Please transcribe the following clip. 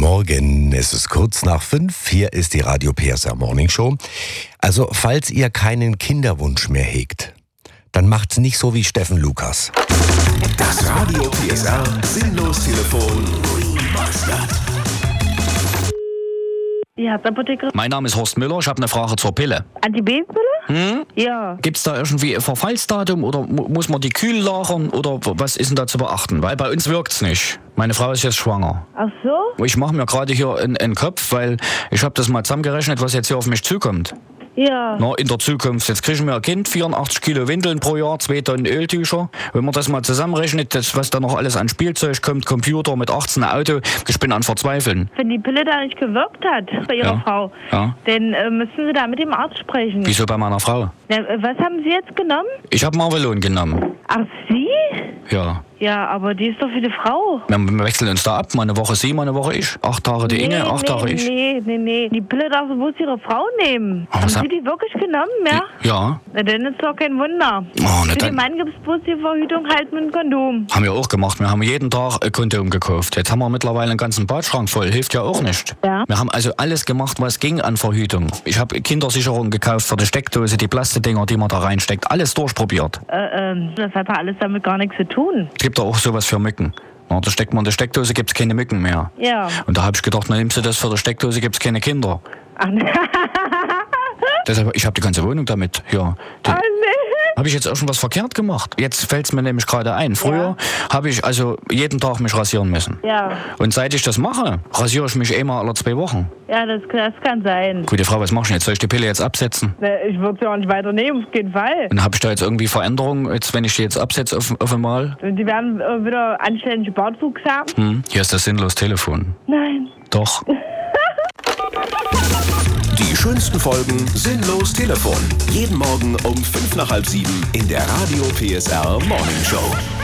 Morgen, es ist kurz nach 5. Hier ist die Radio PSR Morning Show. Also, falls ihr keinen Kinderwunsch mehr hegt, dann macht's nicht so wie Steffen Lukas. Das Radio PSR Sinnlos-Telefon. Die Herzapotheke. Mein Name ist Horst Müller, ich habe eine Frage zur Pille. Antibabypille? Ja. Gibt es da irgendwie ein Verfallsdatum oder muss man die kühl lagern oder was ist denn da zu beachten? Weil bei uns wirkt's nicht. Meine Frau ist jetzt schwanger. Ach so? Ich mache mir gerade hier einen Kopf, weil ich habe das mal zusammengerechnet, was jetzt hier auf mich zukommt. Ja. Na, in der Zukunft. Jetzt kriegen wir ein Kind, 84 Kilo Windeln pro Jahr, 2 Tonnen Öltücher. Wenn man das mal zusammenrechnet, was da noch alles an Spielzeug kommt, Computer mit 18 Auto, ich bin an Verzweifeln. Wenn die Pille da nicht gewirkt hat bei Ihrer Frau, dann müssen Sie da mit dem Arzt sprechen. Wieso bei meiner Frau? Na, was haben Sie jetzt genommen? Ich habe Marvelon genommen. Ach, Sie? Ja. Ja, aber die ist doch für die Frau. Wir wechseln uns da ab. Mal eine Woche sie, mal eine Woche ich. 8 Tage die Inge, 8 Tage ich. Nee. Die Pille darf so bloß Ihre Frau nehmen. Haben Sie die wirklich genommen, ja? Ja. Na, dann ist doch kein Wunder. Oh, Für den Mann gibt es bloß die Verhütung halt mit einem Kondom. Haben wir auch gemacht. Wir haben jeden Tag ein Kondom gekauft. Jetzt haben wir mittlerweile einen ganzen Badschrank voll. Hilft ja auch nicht. Ja. Wir haben also alles gemacht, was ging an Verhütung. Ich habe Kindersicherung gekauft für die Steckdose, die Plastikdinger, die man da reinsteckt. Alles durchprobiert. Das hat ja alles damit gar nichts zu tun. Es gibt da auch sowas für Mücken. Na, da steckt man in der Steckdose, gibt es keine Mücken mehr. Ja. Und da habe ich gedacht, na nimmst du das für die Steckdose, gibt es keine Kinder. Ach, ne. Deshalb, ich habe die ganze Wohnung damit. Ja. Oh, nee. Habe ich jetzt auch schon was verkehrt gemacht? Jetzt fällt es mir nämlich gerade ein. Früher habe ich also jeden Tag mich rasieren müssen. Ja. Und seit ich das mache, rasiere ich mich einmal alle 2 Wochen. Ja, das kann sein. Gute Frau, was machst du jetzt? Soll ich die Pille jetzt absetzen? Ne, ich würde sie auch nicht weiternehmen, auf jeden Fall. Und habe ich da jetzt irgendwie Veränderungen, jetzt, wenn ich die jetzt absetze auf einmal? Und die werden wieder anständige Bartwuchs haben? Hier ist das sinnlos Telefon. Nein. Doch. Die schönsten Folgen Sinnlos Telefon. Jeden Morgen um 5 nach halb 7 in der Radio PSR Morning Show.